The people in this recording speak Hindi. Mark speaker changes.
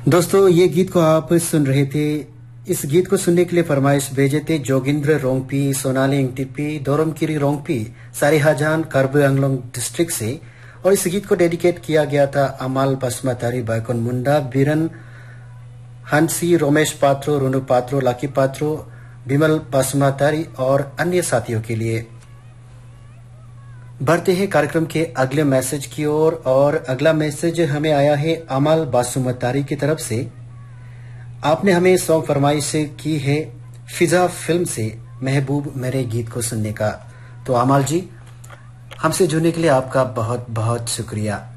Speaker 1: दोस्तों, ये गीत को आप सुन रहे थे। इस गीत को सुनने के लिए फरमाइश भेजे थे जोगिंद्र रोंगपी, सोनाली इंगटिपी, दोरमकिरी रोंगपी, सारिहाजान, कार्बे आंगलोंग डिस्ट्रिक्ट से। और इस गीत को डेडिकेट किया गया था अमाल बसमातारी, बायकोन मुंडा, बीरन हंसी, रोमेश पात्रो, रुनु पात्रो, लाकी पात्रो, बिमल बसमातारी और अन्य साथियों के लिए। बढ़ते हैं कार्यक्रम के अगले मैसेज की ओर। और अगला मैसेज हमें आया है अमाल बासुमतारी की तरफ से। आपने हमें सॉन्ग फरमाइश की है फिजा फिल्म से महबूब मेरे गीत को सुनने का। तो अमाल जी, हमसे जुड़ने के लिए आपका बहुत बहुत शुक्रिया।